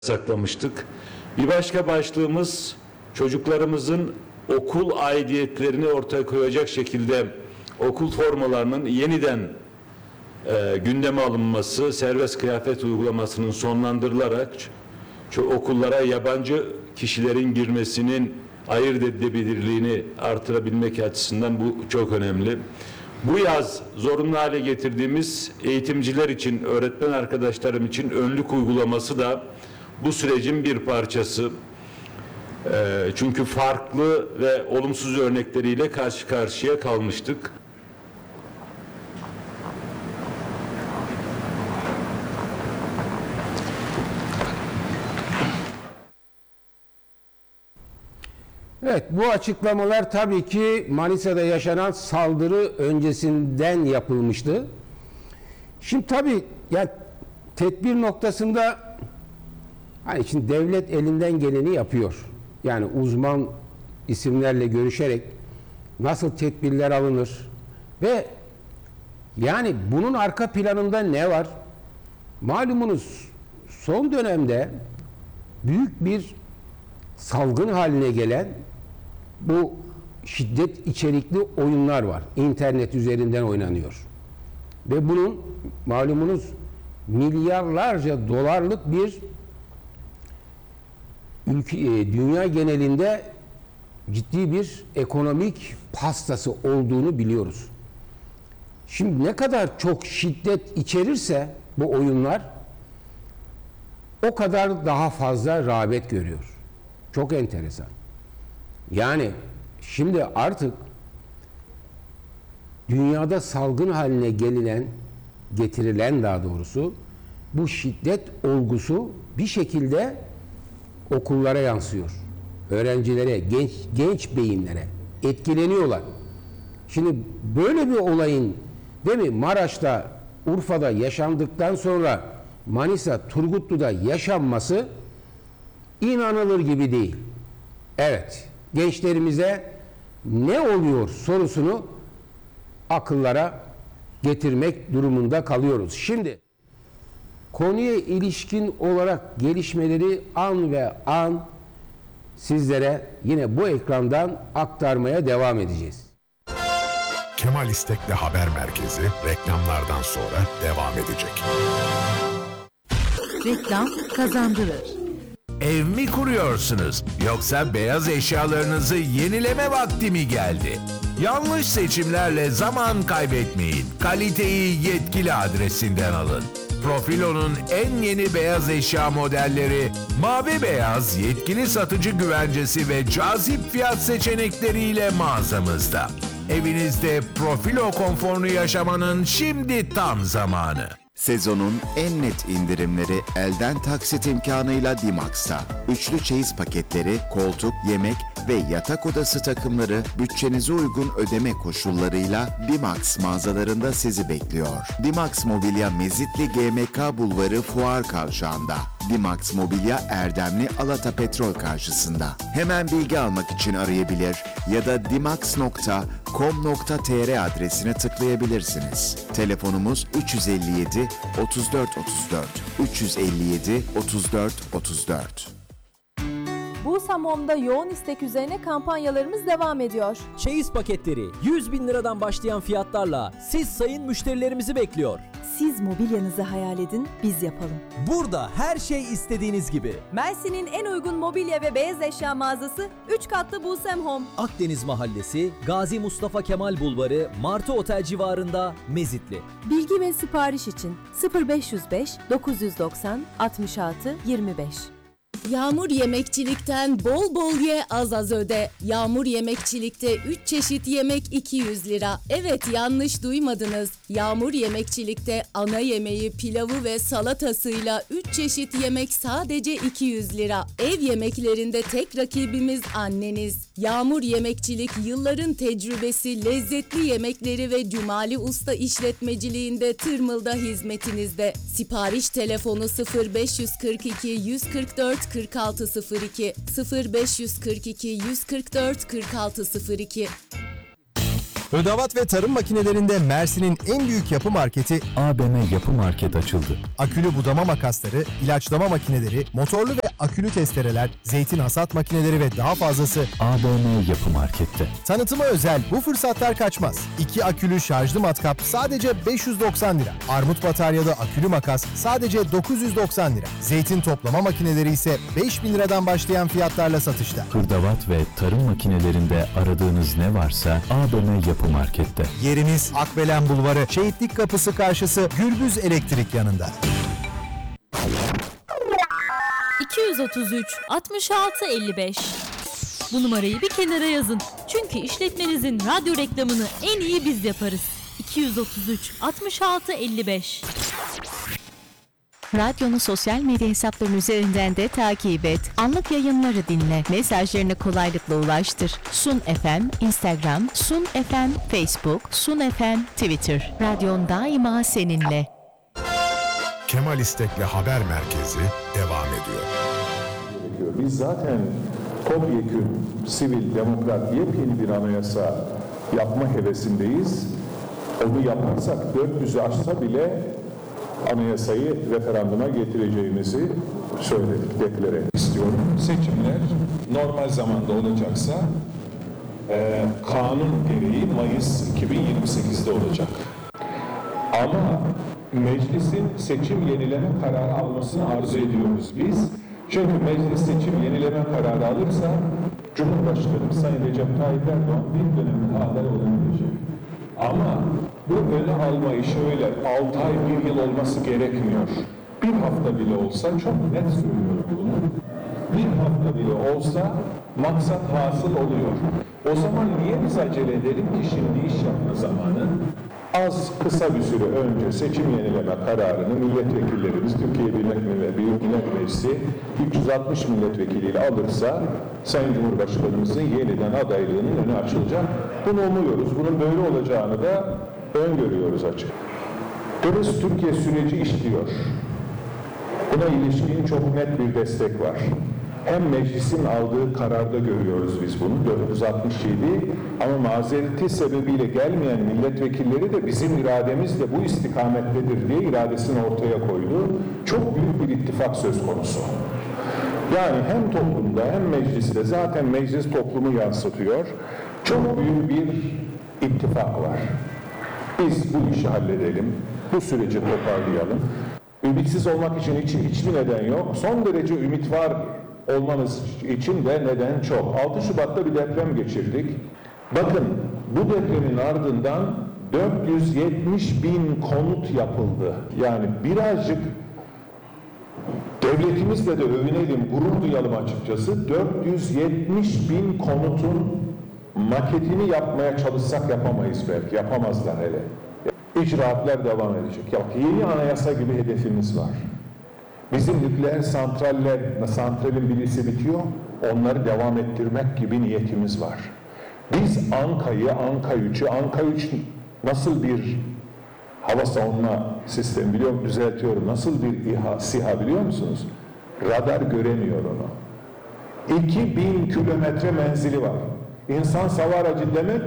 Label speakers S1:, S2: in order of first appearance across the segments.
S1: saklamıştık. Bir başka başlığımız çocuklarımızın okul aidiyetlerini ortaya koyacak şekilde okul formalarının yeniden gündeme alınması, serbest kıyafet uygulamasının sonlandırılarak okullara yabancı kişilerin girmesinin ayırt edilebilirliğini artırabilmek açısından bu çok önemli. Bu yaz zorunlu hale getirdiğimiz eğitimciler için, öğretmen arkadaşlarım için önlük uygulaması da bu sürecin bir parçası. Çünkü farklı ve olumsuz örnekleriyle karşı karşıya kalmıştık.
S2: Evet, bu açıklamalar tabii ki Manisa'da yaşanan saldırı öncesinden yapılmıştı. Şimdi tabii yani tedbir noktasında hani şimdi devlet elinden geleni yapıyor. Yani uzman isimlerle görüşerek nasıl tedbirler alınır ve yani bunun arka planında ne var? Malumunuz son dönemde büyük bir salgın haline gelen bu şiddet içerikli oyunlar var. İnternet üzerinden oynanıyor. Ve bunun malumunuz milyarlarca dolarlık bir dünya genelinde ciddi bir ekonomik pastası olduğunu biliyoruz. Şimdi ne kadar çok şiddet içerirse bu oyunlar o kadar daha fazla rağbet görüyor. Çok enteresan. Yani şimdi artık dünyada salgın haline getirilen daha doğrusu bu şiddet olgusu bir şekilde okullara yansıyor. Öğrencilere, genç beyinlere etkileniyorlar. Şimdi böyle bir olayın değil mi Maraş'ta, Urfa'da yaşandıktan sonra Manisa, Turgutlu'da yaşanması inanılır gibi değil. Evet, gençlerimize ne oluyor sorusunu akıllara getirmek durumunda kalıyoruz. Şimdi konuya ilişkin olarak gelişmeleri an ve an sizlere yine bu ekrandan aktarmaya devam edeceğiz.
S3: Kemal İstek'le Haber Merkezi reklamlardan sonra devam edecek.
S4: Reklam kazandırır.
S5: Ev mi kuruyorsunuz yoksa beyaz eşyalarınızı yenileme vakti mi geldi? Yanlış seçimlerle zaman kaybetmeyin. Kaliteyi yetkili adresinden alın. Profilo'nun en yeni beyaz eşya modelleri mavi beyaz yetkili satıcı güvencesi ve cazip fiyat seçenekleriyle mağazamızda. Evinizde Profilo konforunu yaşamanın şimdi tam zamanı.
S6: Sezonun en net indirimleri elden taksit imkanıyla Dimax'ta. Üçlü çeyiz paketleri, koltuk, yemek ve yatak odası takımları bütçenize uygun ödeme koşullarıyla Dimax mağazalarında sizi bekliyor. Dimax Mobilya Mezitli GMK Bulvarı Fuar Kavşağı'nda. Dimax Mobilya Erdemli Alata Petrol karşısında. Hemen bilgi almak için arayabilir ya da dimax.com.tr adresine tıklayabilirsiniz. Telefonumuz 357 34 34 357 34 34.
S7: Busam Home'da yoğun istek üzerine kampanyalarımız devam ediyor.
S8: Çeyiz paketleri 100.000 liradan başlayan fiyatlarla siz sayın müşterilerimizi bekliyor.
S7: Siz mobilyanızı hayal edin, biz yapalım.
S8: Burada her şey istediğiniz gibi.
S7: Mersin'in en uygun mobilya ve beyaz eşya mağazası 3 katlı Busam Home.
S8: Akdeniz Mahallesi, Gazi Mustafa Kemal Bulvarı, Martı Otel civarında, Mezitli.
S7: Bilgi ve sipariş için 0505 990 66 25.
S9: Yağmur Yemekçilik'ten bol bol ye, az az öde. Yağmur Yemekçilik'te 3 çeşit yemek 200 lira. Evet, yanlış duymadınız. Yağmur Yemekçilik'te ana yemeği, pilavı ve salatasıyla 3 çeşit yemek sadece 200 lira. Ev yemeklerinde tek rakibimiz anneniz. Yağmur Yemekçilik yılların tecrübesi, lezzetli yemekleri ve Cumali Usta işletmeciliğinde Tırmıl'da hizmetinizde. Sipariş telefonu 0542 144 4602 0542 144 4602.
S10: Hırdavat ve tarım makinelerinde Mersin'in en büyük yapı marketi ABM Yapı Market açıldı. Akülü budama makasları, ilaçlama makineleri, motorlu ve akülü testereler, zeytin hasat makineleri ve daha fazlası ABM Yapı Market'te. Tanıtıma özel bu fırsatlar kaçmaz. 2 akülü şarjlı matkap sadece 590 lira. Armut bataryalı akülü makas sadece 990 lira. Zeytin toplama makineleri ise 5.000 liradan başlayan fiyatlarla satışta.
S11: Hırdavat ve tarım makinelerinde aradığınız ne varsa ABM Yapı Market'te.
S10: Yeriniz Akbelen Bulvarı, Şehitlik Kapısı karşısı Gürbüz Elektrik yanında.
S12: 233 66 55. Bu numarayı bir kenara yazın. Çünkü işletmenizin radyo reklamını en iyi biz yaparız. 233 66 55.
S4: Radyonu sosyal medya hesaplarının üzerinden de takip et. Anlık yayınları dinle. Mesajlarını kolaylıkla ulaştır. Sun FM, Instagram, Sun FM, Facebook, Sun FM, Twitter. Radyon daima seninle.
S3: Kemal İstekli Haber Merkezi devam ediyor.
S13: Biz zaten topyekün, sivil, demokrat, yepyeni bir anayasa yapma hevesindeyiz. Onu yaparsak 400'ü aşsa bile anayasayı referanduma getireceğimizi söyledik, deklare istiyorum. Seçimler normal zamanda olacaksa kanun gereği Mayıs 2028'de olacak. Ama meclisin seçim yenileme kararı almasını arzu ediyoruz biz. Çünkü meclis seçim yenileme kararı alırsa Cumhurbaşkanı Sayın Recep Tayyip Erdoğan bir dönem daha aday olabilecek. Ama bu öne alma işi öyle 6 ay, 1 yıl olması gerekmiyor. Bir hafta bile olsa, çok net söylüyorum bunu, bir hafta bile olsa maksat hasıl oluyor. O zaman niye biz acele edelim ki şimdi iş yapma zamanı? Kısa bir süre önce seçim yenileme kararını milletvekillerimiz Türkiye Büyük Millet Meclisi 360 milletvekiliyle alırsa Sayın Cumhurbaşkanımızın yeniden adaylığının önü açılacak. Bunu umuyoruz. Bunun böyle olacağını da öngörüyoruz açık. Dolayısıyla Türkiye süreci işliyor. Buna ilişkin çok net bir destek var. Hem meclisin aldığı kararda görüyoruz biz bunu 467 ama mazereti sebebiyle gelmeyen milletvekilleri de bizim irademiz de bu istikamettedir diye iradesini ortaya koydu. Çok büyük bir ittifak söz konusu. Yani hem toplumda hem mecliste zaten meclis toplumu yansıtıyor. Çok büyük bir ittifak var. Biz bu işi halledelim, bu süreci toparlayalım. Ümitsiz olmak için hiçbir neden yok. Son derece ümit var olmanız için de neden çok. 6 Şubat'ta bir deprem geçirdik. Bakın bu depremin ardından 470 bin konut yapıldı. Yani birazcık devletimizle de övünelim, gurur duyalım açıkçası. 470 bin konutun maketini yapmaya çalışsak yapamayız belki. Yapamazlar hele. İcraatlar devam edecek. Yeni anayasa gibi hedefimiz var. Bizim nükleer santralin birisi bitiyor, onları devam ettirmek gibi niyetimiz var. Biz Anka'yı, Anka 3'ü, Anka 3 nasıl bir hava savunma sistemi biliyor musunuz? Düzeltiyorum. Nasıl bir SİHA biliyor musunuz? Radar göremiyor onu. 2000 kilometre menzili var. İnsan hava aracı demek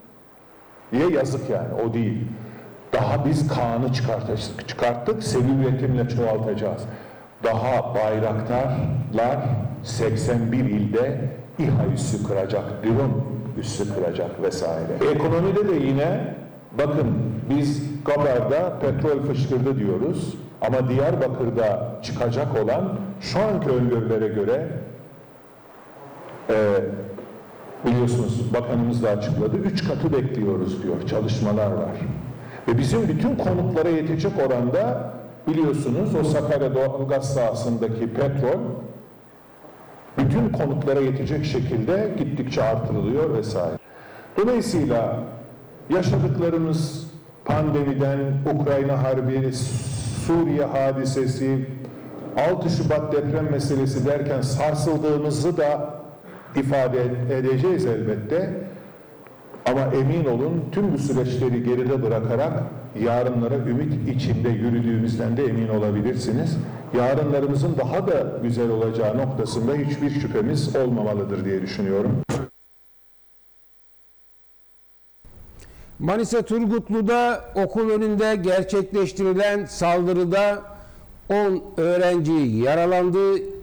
S13: yazık yani, o değil. Daha biz Kaan'ı çıkarttık, sivil üretimle çoğaltacağız. Daha bayraktarlar 81 ilde İHA üssü kıracak, drone üssü kıracak vesaire. Ekonomide de yine bakın biz Gabar'da petrol fışkırdı diyoruz ama Diyarbakır'da çıkacak olan şu anki öngörülere göre biliyorsunuz bakanımız da açıkladı, 3 katı bekliyoruz diyor, çalışmalar var. Ve bizim bütün konutlara yetecek oranda biliyorsunuz o Sakarya doğalgaz sahasındaki petrol bütün konutlara yetecek şekilde gittikçe artırılıyor vesaire. Dolayısıyla yaşadıklarımız pandemiden, Ukrayna harbi, Suriye hadisesi, 6 Şubat deprem meselesi derken sarsıldığımızı da ifade edeceğiz elbette. Ama emin olun tüm bu süreçleri geride bırakarak yarınlara ümit içinde yürüdüğümüzden de emin olabilirsiniz. Yarınlarımızın daha da güzel olacağı noktasında hiçbir şüphemiz olmamalıdır diye düşünüyorum.
S2: Manisa Turgutlu'da okul önünde gerçekleştirilen saldırıda 10 öğrenci yaralandı,